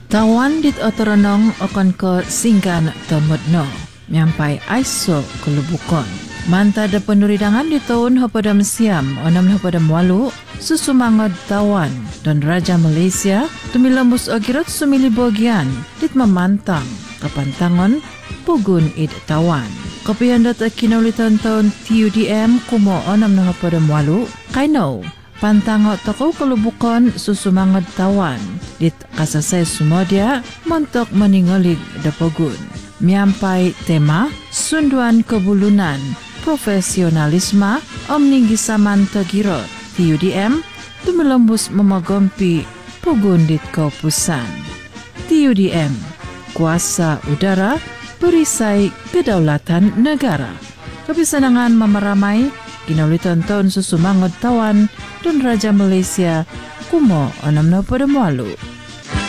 Tawan dit otoronong akan ke singgan temudno nyampai aiso kelubukon. Manta da penuridangan di tahun hapadam siam onam hapadam walu susumangod tawan dan Raja Malaysia tumilambus ogirot sumili bogian dit memantang kapantangon pugun id tawan. Kapian data kinaulitan tahun TUDM kumo onam na hapadam walu kaino pantango toko kelubukon susumangod tawan dit kasasay sumodia montok meningolig da pogun. Miampai tema sunduan kebulunan profesionalisme omninggisaman tegirot TUDM tumilembus memagompi pugundit kaupusan. TUDM kuasa udara perisai kedaulatan negara. Kebisanangan memeramai kinaulitan tahun susumangod tawan dan Raja Malaysia kumo onam na pada malu.